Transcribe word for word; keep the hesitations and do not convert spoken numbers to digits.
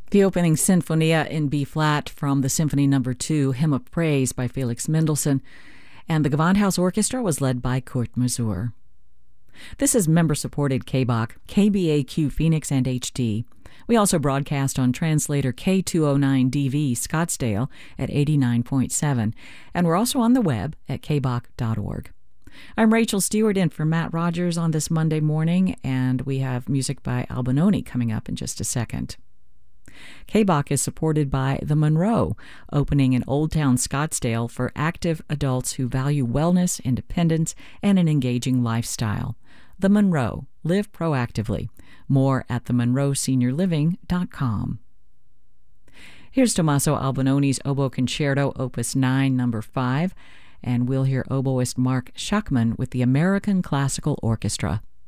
The opening Sinfonia in B-flat from the Symphony Number two, Hymn of Praise by Felix Mendelssohn, and the Gewandhaus Orchestra was led by Kurt Masur. This is member-supported K B O C, K B A Q Phoenix and H D. We also broadcast on translator K two oh nine D V Scottsdale at eighty-nine point seven, and we're also on the web at k b o c dot org. I'm Rachel Stewart in for Matt Rogers on this Monday morning, and we have music by Al Bononi coming up in just a second. K B O C is supported by The Monroe, opening in Old Town Scottsdale for active adults who value wellness, independence, and an engaging lifestyle. The Monroe. Live proactively. More at the monroe senior living dot com. Here's Tommaso Albinoni's Oboe Concerto, Opus nine, Number five, and we'll hear oboist Mark Schachmann with the American Classical Orchestra.